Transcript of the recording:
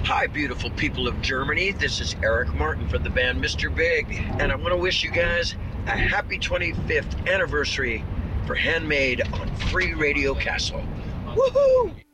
Hi, beautiful people of Germany. This is Eric Martin from the band Mr. Big, and I want to wish you guys a happy 25th anniversary for Handmade on Free Radio Castle. Woohoo!